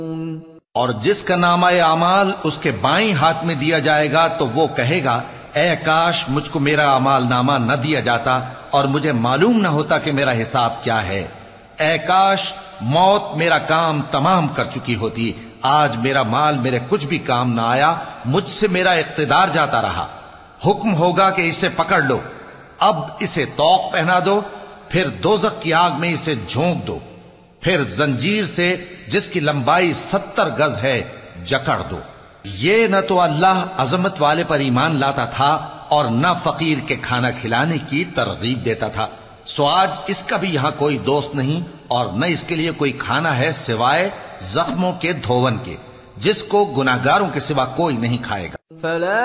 और जिसका नामा अमाल उसके बाईं हाथ में दिया जाएगा तो वो कहेगा, ऐ काश मुझको मेरा अमाल नामा न दिया जाता और मुझे मालूम न होता कि मेरा हिसाब क्या है। ऐ काश मौत मेरा काम तमाम कर चुकी होती। आज मेरा माल मेरे कुछ भी काम ना आया, मुझसे मेरा इख्तिदार जाता रहा। हुक्म होगा कि इसे पकड़ लो, अब इसे तौक पहना दो, फिर दोजख की आग में इसे झोंक दो, फिर जंजीर से जिसकी लंबाई 70 गज है जकड़ दो। ये न तो अल्लाह अजमत वाले पर ईमान लाता था और न फकीर के खाना खिलाने की तरगीब देता था। सो आज इसका भी यहां कोई दोस्त नहीं और न इसके लिए कोई खाना है सिवाय जख्मों के धोवन के, जिसको गुनाहगारों के सिवा कोई नहीं खाएगा।